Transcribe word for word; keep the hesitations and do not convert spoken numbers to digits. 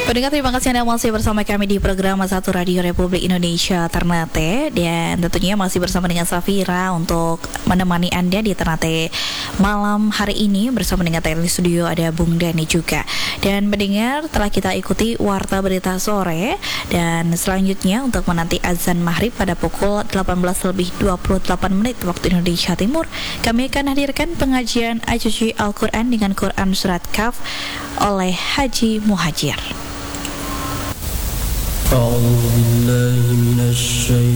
Pendengar, terima kasih Anda masih bersama kami di program satu Radio Republik Indonesia Ternate. Dan tentunya masih bersama dengan Safira untuk menemani Anda di Ternate malam hari ini. Bersama dengan teknik studio ada Bung Dani juga. Dan pendengar, telah kita ikuti Warta Berita Sore. Dan selanjutnya untuk menanti azan maghrib pada pukul delapan belas lebih dua puluh delapan menit waktu Indonesia Timur, kami akan hadirkan pengajian Ajuji Al-Quran dengan Quran Surat Kaf oleh Haji Muhajir. أعوذ بالله من الشيطان